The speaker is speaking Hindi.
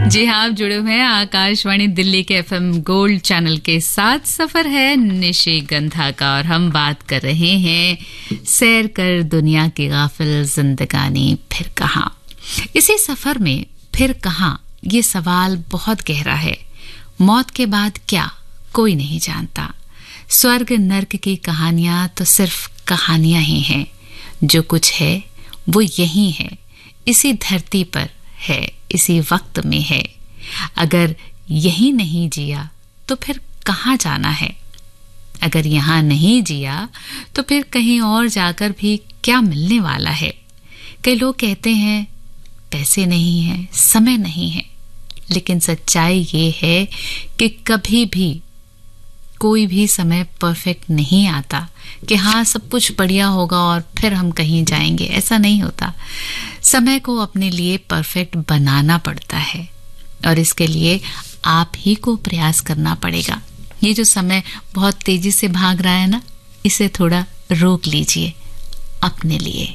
जी हाँ, आप जुड़े हुए हैं आकाशवाणी दिल्ली के एफएम गोल्ड चैनल के साथ। सफर है निशिगंधा का और हम बात कर रहे हैं सैर कर दुनिया की गाफिल जिंदगानी फिर कहाँ। इसी सफर में फिर कहाँ, ये सवाल बहुत गहरा है। मौत के बाद क्या, कोई नहीं जानता। स्वर्ग नर्क की कहानियां तो सिर्फ कहानियां ही हैं। जो कुछ है वो यही है, इसी धरती पर है, इसी वक्त में है। अगर यही नहीं जिया तो फिर कहाँ जाना है। अगर यहाँ नहीं जिया तो फिर कहीं और जाकर भी क्या मिलने वाला है। कई लोग कहते हैं पैसे नहीं है, समय नहीं है, लेकिन सच्चाई ये है कि कभी भी कोई भी समय परफेक्ट नहीं आता कि हाँ सब कुछ बढ़िया होगा और फिर हम कहीं जाएंगे। ऐसा नहीं होता। समय को अपने लिए परफेक्ट बनाना पड़ता है और इसके लिए आप ही को प्रयास करना पड़ेगा। ये जो समय बहुत तेजी से भाग रहा है ना, इसे थोड़ा रोक लीजिए अपने लिए।